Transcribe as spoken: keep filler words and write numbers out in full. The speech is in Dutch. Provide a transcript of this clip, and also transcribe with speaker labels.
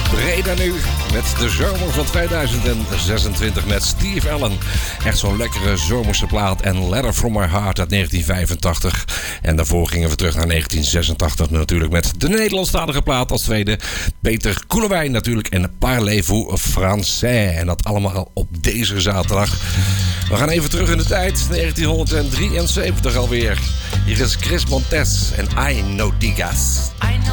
Speaker 1: Breda nu met de zomer van tweeduizend zesentwintig met Steve Allen. Echt zo'n lekkere zomerse plaat. En Letter From My Heart uit negentien vijfentachtig. En daarvoor gingen we terug naar negentien zesentachtig natuurlijk met de Nederlandstalige plaat als tweede. Peter Koelewijn natuurlijk en Parlez-vous Français. En dat allemaal op deze zaterdag. We gaan even terug in de tijd. negentien drieënzeventig alweer. Hier is Chris Montes en I Know Digas.